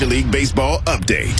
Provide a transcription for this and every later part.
Major League Baseball update.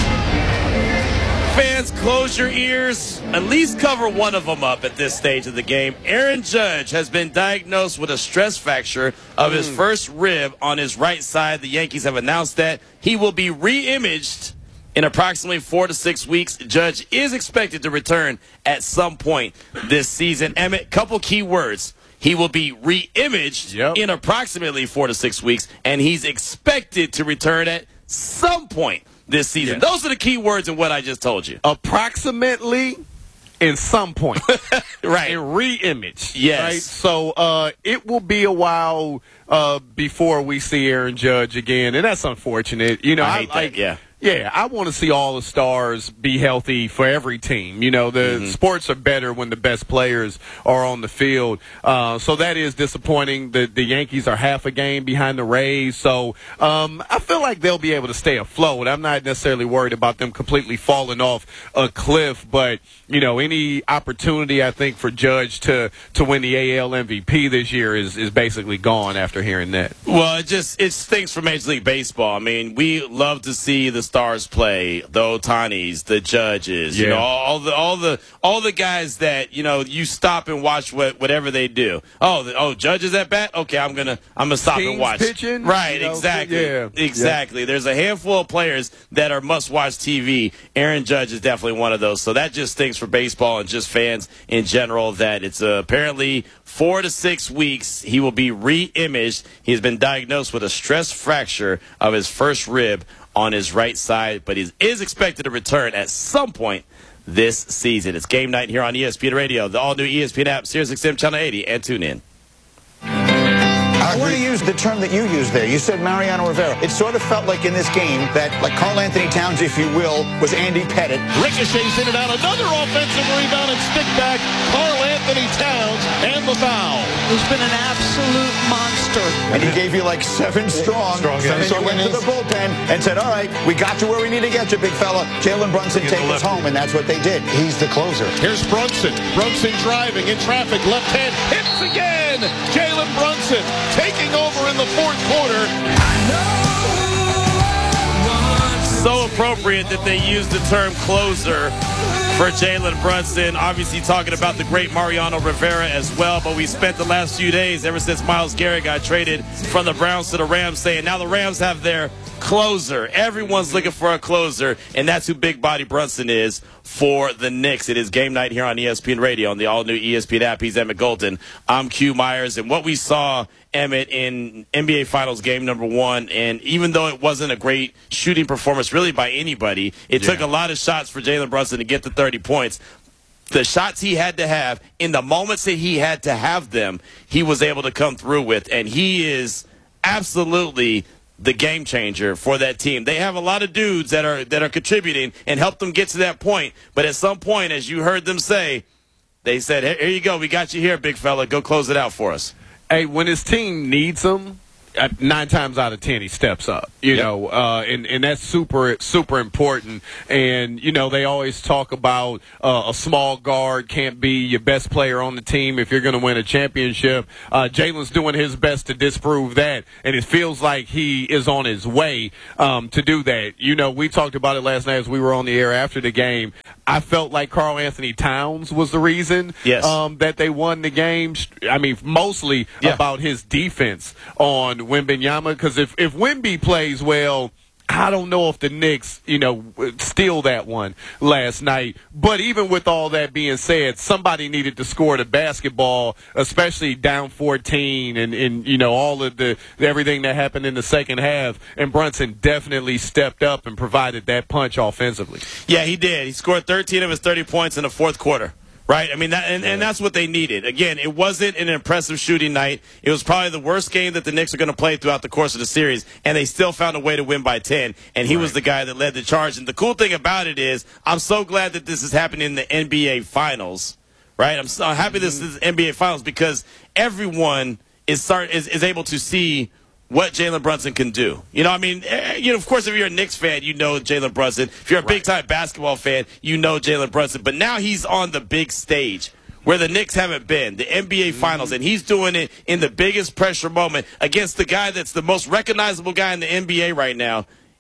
Fans, close your ears. At least cover one of them up at this stage of the game. Aaron Judge has been diagnosed with a stress fracture of his first rib on his right side. The Yankees have announced that he will be re-imaged in approximately 4 to 6 weeks. Judge is expected to return at some point this season. Emmett, couple key words. He will be re-imaged in approximately 4 to 6 weeks, and he's expected to return at some point this season. Those are the key words in what I just told you. Approximately in some point. Right. And re-image. Yes. Right? So it will be a while before we see Aaron Judge again, and that's unfortunate. You know, I hate that, Yeah, I want to see all the stars be healthy for every team. You know, the sports are better when the best players are on the field. So that is disappointing. The Yankees are half a game behind the Rays. So I feel like they'll be able to stay afloat. I'm not necessarily worried about them completely falling off a cliff. But, you know, any opportunity, I think, for Judge to win the AL MVP this year is basically gone after hearing that. Well, it stinks for Major League Baseball. I mean, we love to see the stars play, the Ohtanis, the Judges, you know, all the guys that, you know, you stop and watch whatever they do. Judge is at bat? Okay, I'm gonna stop and watch. Pitching, right, you know, exactly. Exactly. There's a handful of players that are must-watch TV. Aaron Judge is definitely one of those. So that just stinks for baseball and just fans in general that it's apparently 4 to 6 weeks. He will be re-imaged. He's been diagnosed with a stress fracture of his first rib on his right side, but he is expected to return at some point this season. It's game night here on ESPN Radio, the all-new ESPN app, SiriusXM Channel 80, and tune in. I want to use the term that you used there. You said Mariano Rivera. It sort of felt like in this game that, like Karl Anthony Towns, if you will, was Andy Pettit. Ricochets in and out. Another offensive rebound and stick back. Karl Anthony Towns and the foul. Who's been an absolute monster. And he gave you like 7 strong. And then you went to the bullpen and said, all right, we got you where we need to get you, big fella. Jalen Brunson, take us home. And that's what they did. He's the closer. Here's Brunson. Brunson driving in traffic. Left hand hits again. Jalen Brunson taking over in the fourth quarter. So appropriate that they use the term closer for Jalen Brunson. Obviously talking about the great Mariano Rivera as well, but we spent the last few days, ever since Myles Garrett got traded from the Browns to the Rams, saying now the Rams have their closer. Everyone's looking for a closer, and that's who Big Body Brunson is for the Knicks. It is game night here on ESPN Radio on the all-new ESPN app. He's Emmett Golden. I'm Q Myers, and what we saw, Emmett, in NBA Finals game number 1, and even though it wasn't a great shooting performance really by anybody, it took a lot of shots for Jalen Brunson to get to 30 points. The shots he had to have, in the moments that he had to have them, he was able to come through with, and he is absolutely the game changer for that team. They have a lot of dudes that are contributing and help them get to that point, but at some point, as you heard them say, they said, here you go, we got you here, big fella, go close it out for us. Hey, when his team needs him, 9 times out of 10 he steps up, you know, and that's super important. And, you know, they always talk about a small guard can't be your best player on the team if you're going to win a championship. Jalen's doing his best to disprove that, and it feels like he is on his way to do that. You know, we talked about it last night as we were on the air after the game. I felt like Karl Anthony Towns was the reason that they won the game. I mean, mostly about his defense on Wembanyama, because if Wemby plays well, I don't know if the Knicks, you know, steal that one last night. But even with all that being said, somebody needed to score the basketball, especially down 14 and you know, all of everything that happened in the second half. And Brunson definitely stepped up and provided that punch offensively. Yeah, he did. He scored 13 of his 30 points in the fourth quarter. Right? I mean, and that's what they needed. Again, it wasn't an impressive shooting night. It was probably the worst game that the Knicks are going to play throughout the course of the series, and they still found a way to win by 10, and he was the guy that led the charge. And the cool thing about it is I'm so glad that this is happening in the NBA Finals, right? I'm so happy this is NBA Finals because everyone is able to see what Jalen Brunson can do. You know, I mean, you know, of course, if you're a Knicks fan, you know Jalen Brunson. If you're a big-time basketball fan, you know Jalen Brunson. But now he's on the big stage where the Knicks haven't been, the NBA Finals, and he's doing it in the biggest pressure moment against the guy that's the most recognizable guy in the NBA right now.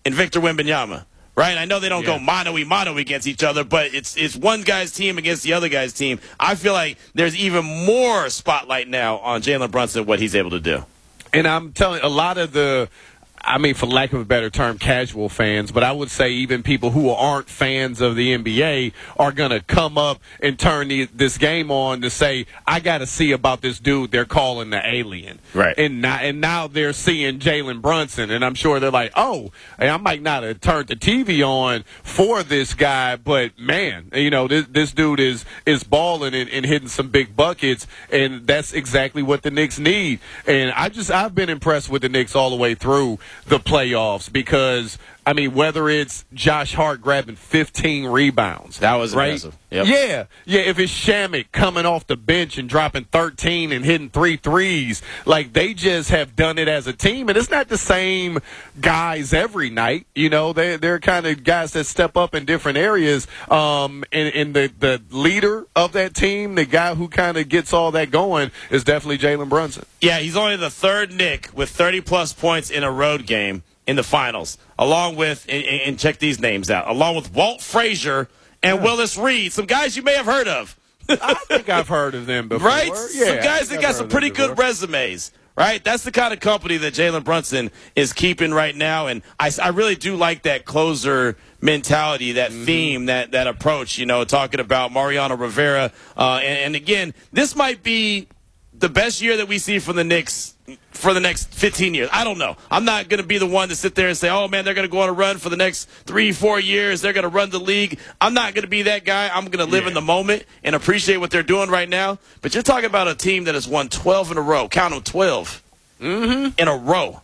and Victor Wembanyama. Right? I know they don't go mano-a-mano against each other, but it's one guy's team against the other guy's team. I feel like there's even more spotlight now on Jalen Brunson, what he's able to do. And I'm telling a lot of for lack of a better term, casual fans, but I would say even people who aren't fans of the NBA are going to come up and turn this game on to say, I got to see about this dude they're calling the alien. Right. And now they're seeing Jalen Brunson, and I'm sure they're like, oh, I might not have turned the TV on for this guy, but, man, this dude is balling and hitting some big buckets, and that's exactly what the Knicks need. And I've been impressed with the Knicks all the way through the playoffs because, whether it's Josh Hart grabbing 15 rebounds. That was right? impressive. Yep. Yeah, if it's Shamet coming off the bench and dropping 13 and hitting 3 threes, like they just have done it as a team. And it's not the same guys every night. They're kind of guys that step up in different areas. And the leader of that team, the guy who kind of gets all that going, is definitely Jalen Brunson. Yeah, he's only the third Knick with 30-plus points in a road game in the finals, along with, and check these names out, along with Walt Frazier and Willis Reed, some guys you may have heard of. I think I've heard of them before. Right? Yeah, some guys that got some pretty good resumes. Right? That's the kind of company that Jalen Brunson is keeping right now, and I really do like that closer mentality, that theme, that approach, talking about Mariano Rivera. And again, this might be the best year that we see from the Knicks for the next 15 years. I don't know. I'm not going to be the one to sit there and say, oh, man, they're going to go on a run for the next 3-4 years. They're going to run the league. I'm not going to be that guy. I'm going to live in the moment and appreciate what they're doing right now. But you're talking about a team that has won 12 in a row. Count them, 12 in a row.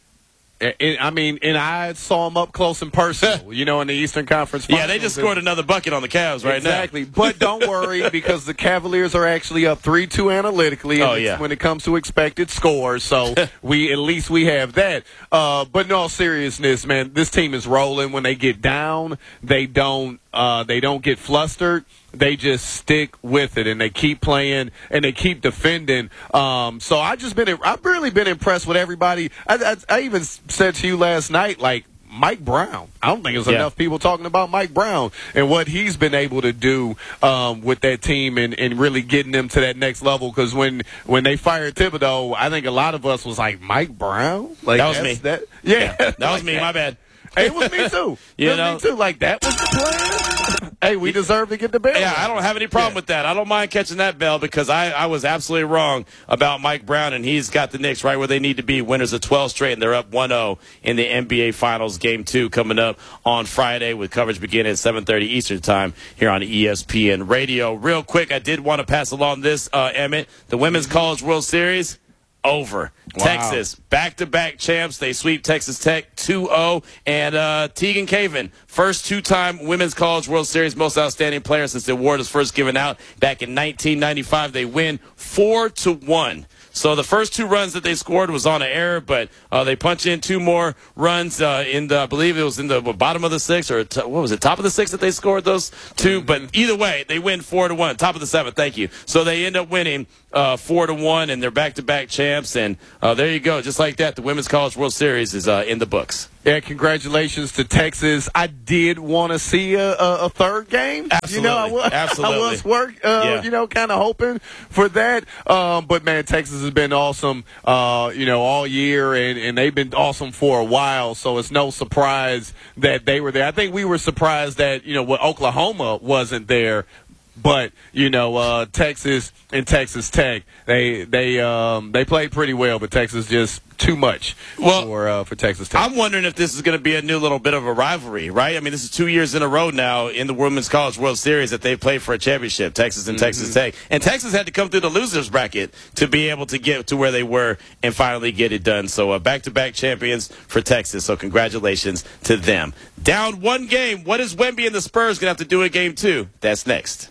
And I saw them up close and personal, in the Eastern Conference Finals. Yeah, they just scored another bucket on the Cavs right now. Exactly. But don't worry, because the Cavaliers are actually up 3-2 analytically when it comes to expected scores. So we have that. But in all seriousness, man, this team is rolling. When they get down, they don't get flustered. They just stick with it, and they keep playing, and they keep defending. So I've really been impressed with everybody. I even said to you last night, like, Mike Brown. I don't think there's enough people talking about Mike Brown and what he's been able to do with that team and really getting them to that next level. Because when they fired Thibodeau, I think a lot of us was like, Mike Brown? Like, that was me. That was me. My bad. Hey, it was me too. Me too. Like, that was the plan. Hey, we deserve to get the bell. Yeah, I don't have any problem with that. I don't mind catching that bell because I was absolutely wrong about Mike Brown, and he's got the Knicks right where they need to be. Winners of 12 straight, and they're up 1-0 in the NBA Finals. Game 2 coming up on Friday with coverage beginning at 7:30 Eastern Time here on ESPN Radio. Real quick, I did want to pass along this, Emmett. The Women's College World Series, over. Wow. Texas, back-to-back champs. They sweep Texas Tech 2-0. And Tegan Caven, first two-time Women's College World Series Most Outstanding Player since the award was first given out back in 1995. They win 4-1. So the first 2 runs that they scored was on an error, but they punch in 2 more runs I believe it was in the bottom of the 6th, or what was it, top of the 6th that they scored those 2. But either way, they win 4-1, top of the 7th. Thank you. So they end up winning 4-1, and they're back-to-back champs. And there you go. Just like that, the Women's College World Series is in the books. Yeah, congratulations to Texas. I did want to see a third game. Absolutely. I was kind of hoping for that. But, man, Texas has been awesome, all year, and they've been awesome for a while. So it's no surprise that they were there. I think we were surprised that, Oklahoma wasn't there. But Texas and Texas Tech, they played pretty well, but Texas just too much for Texas Tech. I'm wondering if this is going to be a new little bit of a rivalry, right? I mean, this is 2 years in a row now in the Women's College World Series that they've played for a championship, Texas and Texas Tech. And Texas had to come through the losers bracket to be able to get to where they were and finally get it done. So back-to-back champions for Texas, so congratulations to them. Down 1 game, what is Wemby and the Spurs going to have to do in Game 2? That's next.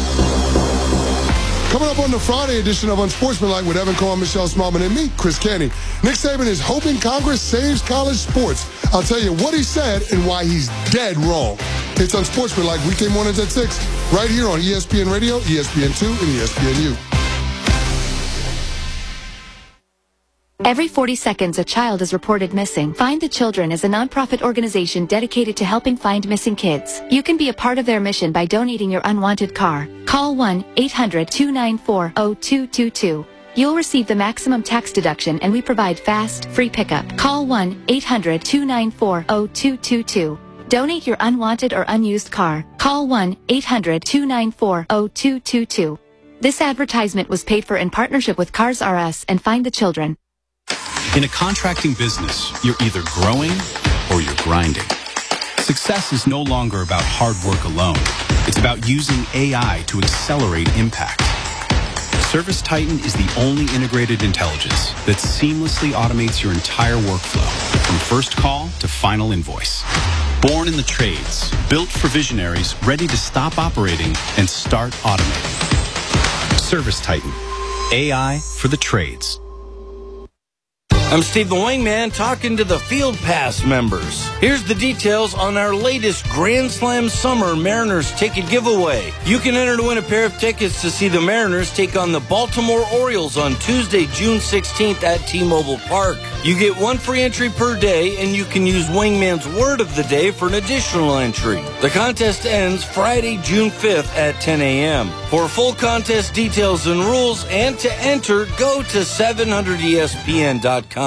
Coming up on the Friday edition of Unsportsmanlike with Evan Cohen, Michelle Smallman, and me, Chris Canty. Nick Saban is hoping Congress saves college sports. I'll tell you what he said and why he's dead wrong. It's Unsportsmanlike weekday mornings at 6, right here on ESPN Radio, ESPN2, and ESPNU. Every 40 seconds, a child is reported missing. Find the Children is a nonprofit organization dedicated to helping find missing kids. You can be a part of their mission by donating your unwanted car. Call 1-800-294-0222. You'll receive the maximum tax deduction, and we provide fast, free pickup. Call 1-800-294-0222. Donate your unwanted or unused car. Call 1-800-294-0222. This advertisement was paid for in partnership with Cars R Us and Find the Children. In a contracting business, you're either growing or you're grinding. Success is no longer about hard work alone. It's about using AI to accelerate impact. ServiceTitan is the only integrated intelligence that seamlessly automates your entire workflow, from first call to final invoice. Born in the trades, built for visionaries ready to stop operating and start automating. ServiceTitan, AI for the trades. I'm Steve the Wingman talking to the Field Pass members. Here's the details on our latest Grand Slam Summer Mariners ticket giveaway. You can enter to win a pair of tickets to see the Mariners take on the Baltimore Orioles on Tuesday, June 16th at T-Mobile Park. You get one free entry per day, and you can use Wingman's Word of the Day for an additional entry. The contest ends Friday, June 5th at 10 a.m. For full contest details and rules and to enter, go to 700ESPN.com.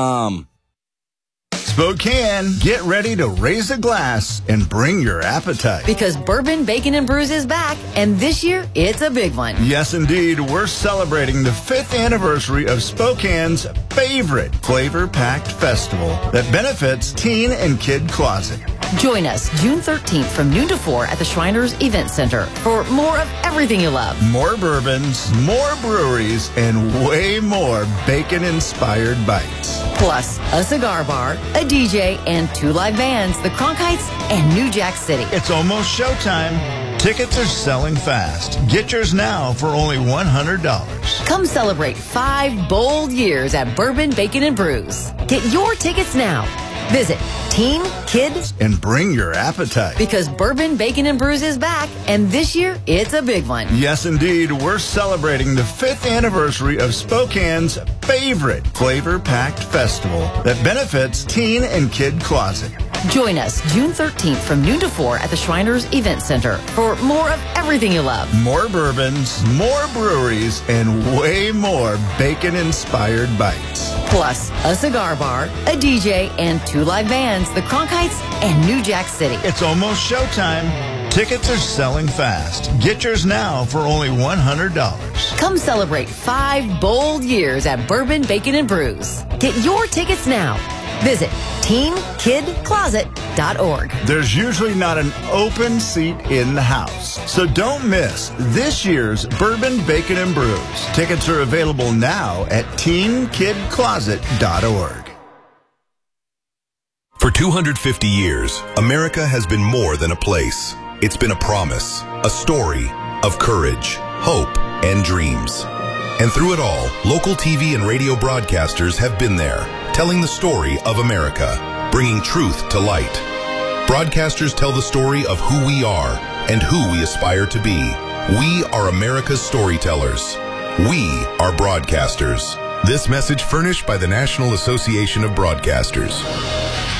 Spokane, get ready to raise a glass and bring your appetite. Because Bourbon, Bacon, and Brews is back, and this year, it's a big one. Yes, indeed. We're celebrating the 5th anniversary of Spokane's favorite flavor-packed festival that benefits Teen and Kid Closet. Join us June 13th from noon to 4 at the Shriners Event Center for more of everything you love. More bourbons, more breweries, and way more bacon-inspired bites. Plus, a cigar bar, a DJ, and 2 live bands, the Cronkites and New Jack City. It's almost showtime. Tickets are selling fast. Get yours now for only $100. Come celebrate 5 bold years at Bourbon, Bacon, and Brews. Get your tickets now. Visit Teen, Kid, and bring your appetite. Because Bourbon, Bacon, and Brews is back, and this year, it's a big one. Yes, indeed. We're celebrating the 5th anniversary of Spokane's favorite flavor-packed festival that benefits Teen and Kid Closet. Join us June 13th from noon to 4 at the Shriners Event Center for more of everything you love. More bourbons, more breweries, and way more bacon-inspired bites. Plus, a cigar bar, a DJ, and 2 live bands, the Cronkites and New Jack City. It's almost showtime. Tickets are selling fast. Get yours now for only $100. Come celebrate 5 bold years at Bourbon, Bacon, and Brews. Get your tickets now. Visit teenkidcloset.org. There's usually not an open seat in the house, so don't miss this year's Bourbon, Bacon, and Brews. Tickets are available now at teenkidcloset.org. For 250 years, America has been more than a place. It's been a promise, a story of courage, hope, and dreams. And through it all, local TV and radio broadcasters have been there, telling the story of America, bringing truth to light. Broadcasters tell the story of who we are and who we aspire to be. We are America's storytellers. We are broadcasters. This message furnished by the National Association of Broadcasters.